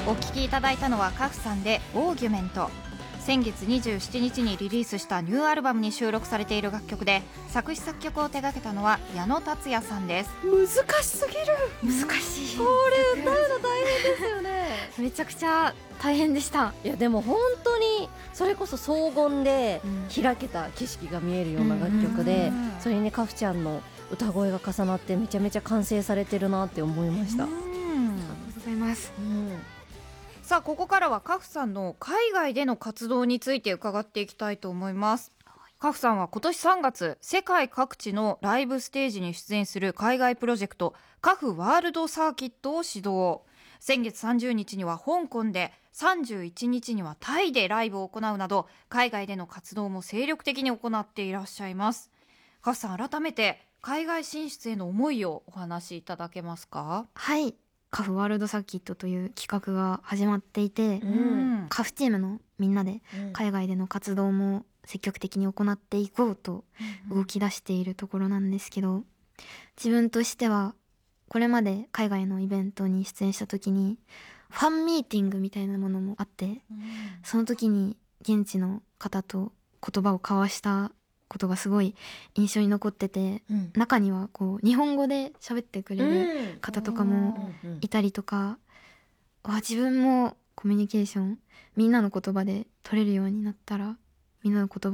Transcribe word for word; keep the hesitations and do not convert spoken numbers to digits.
お聴きいただいたのはカフさんでオーギュメント。先月にじゅうしちにちにリリースしたニューアルバムに収録されている楽曲で、作詞作曲を手掛けたのは矢野達也さんです。 難しすぎる。 難しい。 これ歌うの大変ですよねめちゃくちゃ大変でした。 いやでも本当にそれこそ荘厳で開けた景色が見えるような楽曲で、それにねカフちゃんの歌声が重なってめちゃめちゃ完成されてるなって思いました。 ありがとうございます。 うんさあここからはカフさんの海外での活動について伺っていきたいと思います。カフさんは今年さんがつ、世界各地のライブステージに出演する海外プロジェクトカフワールドサーキットを始動。先月さんじゅうにちには香港で、さんじゅういちにちにはタイでライブを行うなど、海外での活動も精力的に行っていらっしゃいます。カフさん、改めて海外進出への思いをお話しいただけますか？ はい、カフワールドサーキットという企画が始まっていて、 うんカフチームのみんなで海外での活動も積極的に行っていこうと動き出しているところなんですけど、自分としてはこれまで海外のイベントに出演した時にファンミーティングみたいなものもあって、その時に現地の方と言葉を交わしたことがすごい印象に残ってて、 うん中にはこう日本語で喋ってくれる方とかもいたりとか、わ自分もコミュニケーションみんなの言葉で取れるようになったら、みんなの言葉